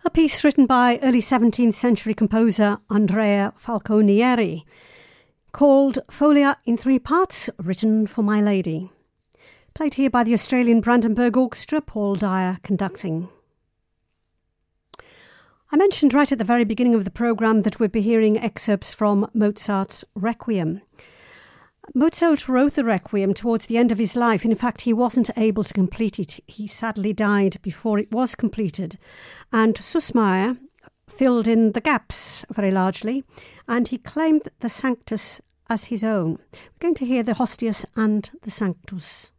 A piece written by early 17th century composer Andrea Falconieri, called Folia in 3 parts, written for my lady. Played here by the Australian Brandenburg Orchestra, Paul Dyer conducting. I mentioned right at the very beginning of the programme that we'd be hearing excerpts from Mozart's Requiem. Mozart wrote the Requiem towards the end of his life. In fact, he wasn't able to complete it. He sadly died before it was completed. And Süssmayr filled in the gaps very largely, and he claimed the Sanctus as his own. We're going to hear the Hostius and the Sanctus.